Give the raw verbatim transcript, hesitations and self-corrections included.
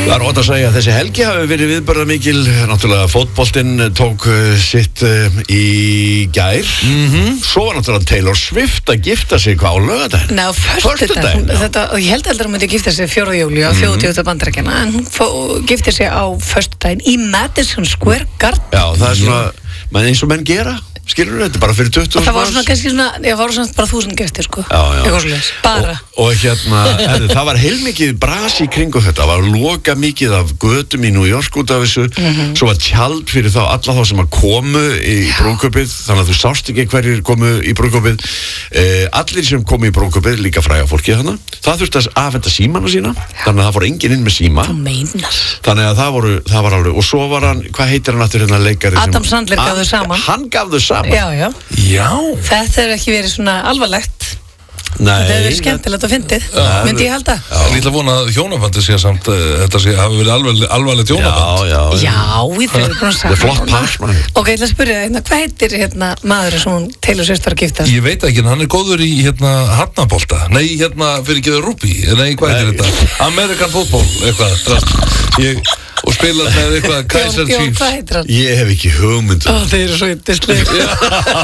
Það er ótt að segja að þessi helgi hafi verið viðburðamikil. Náttúrulega fótboltinn tók uh, sitt uh, í gær. Mm-hmm. Svo var náttúrulega Taylor Swift að gifta sig hvað á laugardaginn? Ná, föstudaginn. Þetta, og ég held aldrei að hún myndi gifta sig fjórða júlí á Mhm. þjóðhátíð Bandaríkjanna, en hún fó- gifti sig á föstudaginn í Madison Square Garden. Já, það er svona, menn eins og menn gera, skilur þetta bara fyrir tuttugu Og það var svona kannski svona, ég var svona bara þúsund gestir, sko. Já, já. Eitthvað svoleiðis. Bara. Og, og hérna, herri, það var heilmikið brasi í kringu þetta, það var loka mikið af götum í New York út af þessu, Mhm. svo var tjald fyrir þá alla þá sem að komu í brúðkaupið, þannig að þú sást ekki hverjir komu í brúðkaupið, eh, allir sem komu í brúðkaupið, líka fræga fólki þarna, það þurfti að afhenda símana sína, þannig að það fór enginn inn með síma, Þú meinar. þannig að það voru, það var alveg, og svo var hann, hvað heitir hann aftur hérna leikari? sem- Adam Sandler gaf þau Hann- saman. Hann gaf þau saman? Já, já. Já. Þetta hefur ekki verið svona alvarlegt. Nei. Þetta hefur verið skemmtilegt og fyndið, myndi ég halda. En ég ætla að vona að hjónabandi sé samt uh, þetta sé, hafi verið alvarleg, alvarlegt hjónaband. Já, já, Já, við þurfum búin að Það er flott par, mann. Ok, ég ætla að spyrja það, hérna, hvað heitir hérna maður sem hún Taylor Swift var að giftast? Ég veit ekki, en hann er góður í hérna hafnabolta. Nei, hérna fyrir ekki rúbí. Nei, hvað heitir þetta? American football, eitthvað. drast. Ég, og spilar með eitthvað Kaiser Jón, Jón, Chiefs. hvað heitir hann? Ég hef ekki hugmynd. Ó, þeir eru svo yndislegir.